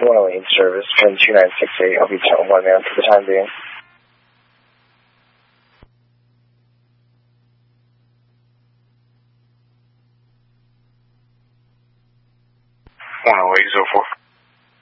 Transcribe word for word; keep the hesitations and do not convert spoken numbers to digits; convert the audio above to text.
one oh eight service, wind two nine six eight. I'll be channel one man for the time being. one oh eight oh four.